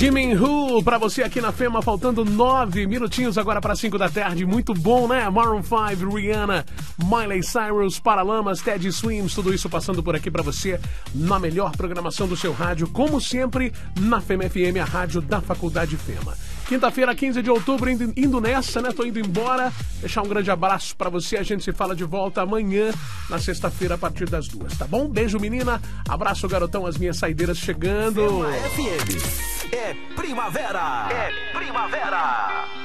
Jimin Hu, pra você aqui na Fema, faltando 9 minutinhos agora para 5 da tarde. Muito bom, né? Maroon 5, Rihanna, Miley Cyrus, Paralamas, Teddy Swims, tudo isso passando por aqui pra você na melhor programação do seu rádio, como sempre, na Fema FM, a rádio da Faculdade Fema. Quinta-feira, 15 de outubro, indo nessa, né? Tô indo embora. Deixar um grande abraço pra você. A gente se fala de volta amanhã, na sexta-feira, a partir das 2, tá bom? Beijo, menina. Abraço, garotão. As minhas saideiras chegando. Fema FM. É primavera. É primavera.